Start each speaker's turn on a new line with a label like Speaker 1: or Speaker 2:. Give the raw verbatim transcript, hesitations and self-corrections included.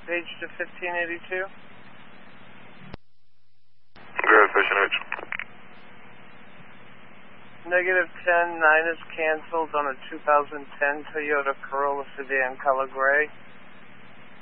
Speaker 1: Page to fifteen eighty-two.
Speaker 2: Verification H.
Speaker 1: Negative ten, nine is canceled on a two thousand ten Toyota Corolla sedan color gray.